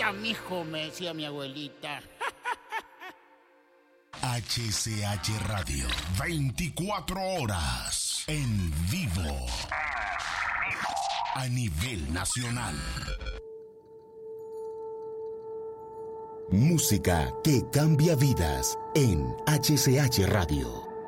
abuelita, mijo, me decía mi abuelita. HCH Radio, 24 horas en vivo. A nivel nacional. Música que cambia vidas en HCH Radio.